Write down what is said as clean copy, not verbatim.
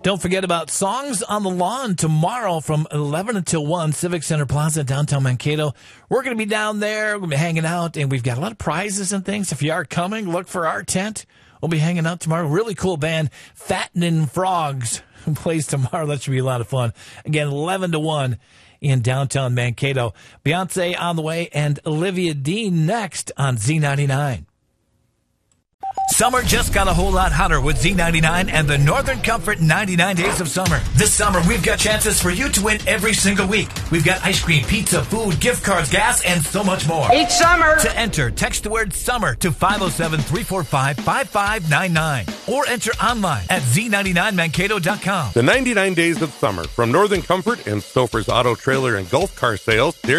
Don't forget about Songs on the Lawn tomorrow from 11 until 1, Civic Center Plaza, downtown Mankato. We're going to be down there. We're going to be hanging out, and we've got a lot of prizes and things. If you are coming, look for our tent. We'll be hanging out tomorrow. Really cool band, Fattening Frogs, who plays tomorrow. That should be a lot of fun. Again, 11 to 1 in downtown Mankato. Beyonce on the way, and Olivia Dean next on Z99. Summer just got a whole lot hotter with Z99 and the Northern Comfort 99 Days of Summer. This summer, we've got chances for you to win every single week. We've got ice cream, pizza, food, gift cards, gas, and so much more. Each summer! To enter, text the word SUMMER to 507-345-5599 or enter online at z99mankato.com. The 99 Days of Summer from Northern Comfort and Stouffer's Auto Trailer and Golf Car Sales.